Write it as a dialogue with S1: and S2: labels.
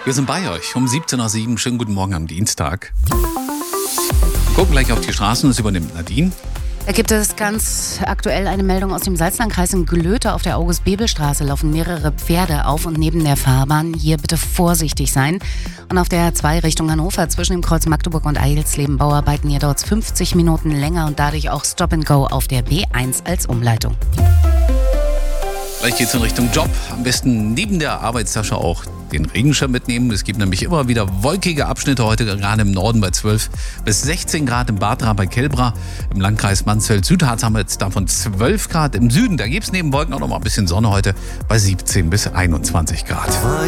S1: Wir sind bei euch um 17:07 Uhr. Schönen guten Morgen am Dienstag. Gucken gleich auf die Straßen, das übernimmt Nadine.
S2: Da gibt es ganz aktuell eine Meldung aus dem Salzlandkreis. In Glöte auf der August-Bebel-Straße laufen mehrere Pferde auf und neben der Fahrbahn. Hier bitte vorsichtig sein. Und auf der 2 Richtung Hannover zwischen dem Kreuz Magdeburg und Eilsleben Bauarbeiten. Hier dauert es 50 Minuten länger und dadurch auch Stop and Go auf der B1 als Umleitung.
S1: Gleich geht's in Richtung Job. Am besten neben der Arbeitstasche auch den Regenschirm mitnehmen. Es gibt nämlich immer wieder wolkige Abschnitte heute, gerade im Norden bei 12 bis 16 Grad, im Bad Ra bei Kelbra. Im Landkreis Mansfeld-Südharz haben wir jetzt davon 12 Grad. Im Süden, da gibt es neben Wolken auch noch mal ein bisschen Sonne heute bei 17 bis 21 Grad.